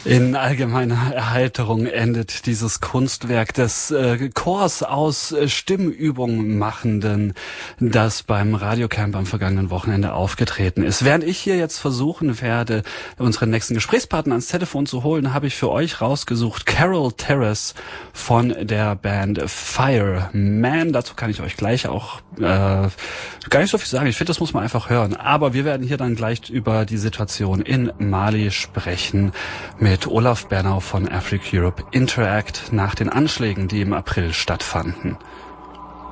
In allgemeiner Erheiterung endet dieses Kunstwerk des Chors aus Stimmübungen machenden, das beim Radiocamp am vergangenen Wochenende aufgetreten ist. Während ich hier jetzt versuchen werde, unseren nächsten Gesprächspartner ans Telefon zu holen, habe ich für euch rausgesucht Carol Terrace von der Band Fireman. Dazu kann ich euch gleich auch gar nicht so viel sagen. Ich finde, das muss man einfach hören. Aber wir werden hier dann gleich über die Situation in Mali sprechen mit Olaf Bernau von Afric Europe Interact nach den Anschlägen, die im April stattfanden.